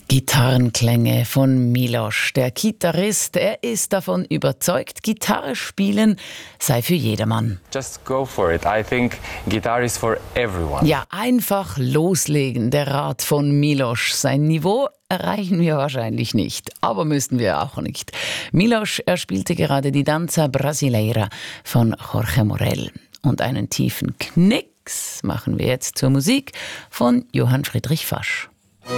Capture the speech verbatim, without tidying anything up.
Gitarrenklänge von Miloš. Der Gitarrist, er ist davon überzeugt, Gitarre spielen sei für jedermann. Just go for it. I think guitar is for everyone. Ja, einfach loslegen, der Rat von Miloš. Sein Niveau erreichen wir wahrscheinlich nicht, aber müssten wir auch nicht. Miloš, er spielte gerade die Danza Brasileira von Jorge Morel. Und einen tiefen Knicks machen wir jetzt zur Musik von Johann Friedrich Fasch.